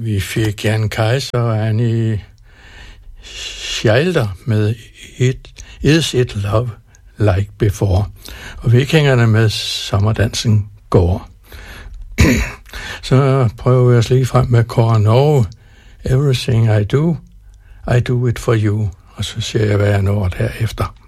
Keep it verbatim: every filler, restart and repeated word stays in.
Vi fik Jan Kaiser og Annie Schilder med It, Is It Love Like Before. Og Vikingerne med Sommerdansen går. Så prøver vi os lige frem med Kåre Norge. Everything I do, I do it for you. Og så ser jeg, hvad jeg når derefter.